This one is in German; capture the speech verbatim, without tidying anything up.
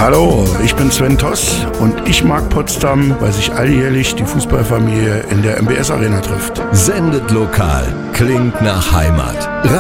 Hallo, ich bin Sven Toss und ich mag Potsdam, weil sich alljährlich die Fußballfamilie in der M B S Arena trifft. Sendet lokal, klingt nach Heimat.